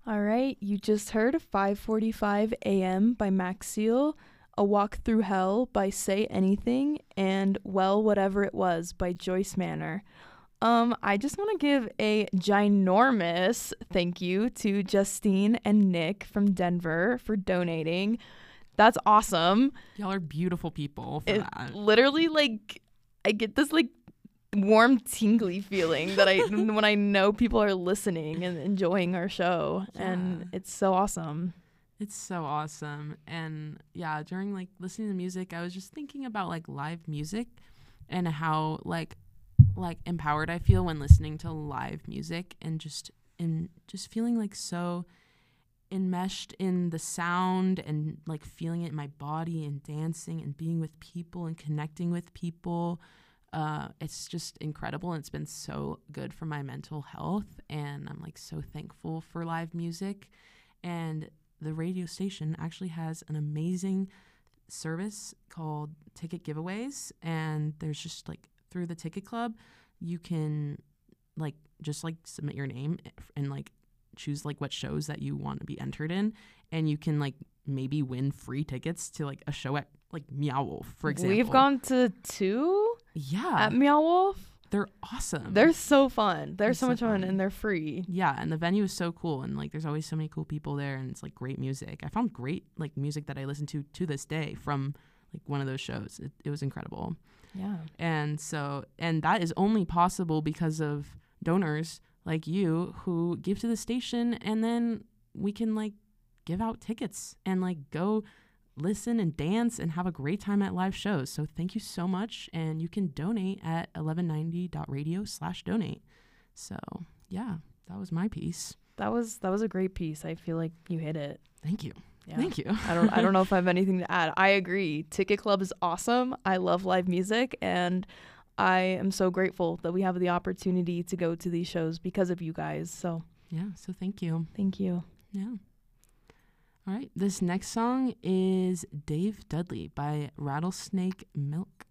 All right, you just heard 5:45 a.m. by Max Seal, A Walk Through Hell by Say Anything, and Well Whatever It Was by Joyce Manor. I just want to give a ginormous thank you to Justine and Nick from Denver for donating. That's awesome. Y'all are beautiful people for It that. literally like I get this like warm tingly feeling that I when I know people are listening and enjoying our show, and it's so awesome. It's so awesome. And yeah, during like listening to music, I was just thinking about like live music and how like empowered I feel when listening to live music, and just feeling like so enmeshed in the sound and like feeling it in my body and dancing and being with people and connecting with people. It's just incredible, and it's been so good for my mental health, and I'm like so thankful for live music. And the radio station actually has an amazing service called ticket giveaways, and there's just like through the ticket club you can like just like submit your name and like choose like what shows that you want to be entered in, and you can like maybe win free tickets to like a show at like Meow Wolf, for example. We've gone to 2 at Meow Wolf. They're awesome. They're so fun. They're so much fun, and they're free. Yeah, and the venue is so cool, and like there's always so many cool people there, and it's like great music. I found great like music that I listen to this day from like one of those shows. It was incredible. Yeah. And that is only possible because of donors like you who give to the station, and then we can like give out tickets and like go listen and dance and have a great time at live shows. So thank you so much, and you can donate at 1190.radio/donate. So yeah, that was my piece. That was a great piece. I feel like you hit it. Thank you. Yeah. Thank you. I don't know if I have anything to add. I agree. Ticket Club is awesome. I love live music, and I am so grateful that we have the opportunity to go to these shows because of you guys. So yeah, so thank you. Thank you. Yeah. All right. This next song is Dave Dudley by Rattlesnake Milk.